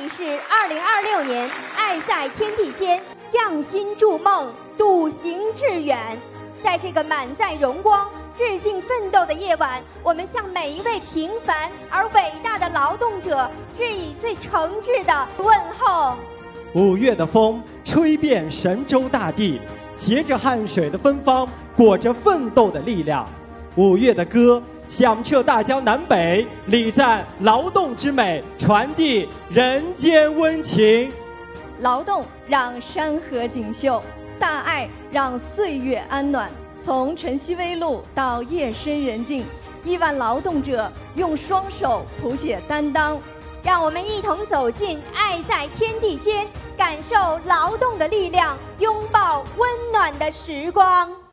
里是2026年爱在天地间，匠心筑梦，笃行致远。在这个满载荣光、致敬奋斗的夜晚，我们向每一位平凡而伟大的劳动者致以最诚挚的问候。 5月的风吹遍神州大地，携着汗水的芬芳，裹着奋斗的力量。5月的歌响彻大江南北，礼赞劳动之美，传递人间温情。 劳动让山河锦绣，大爱让岁月安暖。从晨曦微露到夜深人静，亿万劳动者用双手谱写担当。 让我们一同走进爱在天地间，感受劳动的力量，拥抱温暖的时光。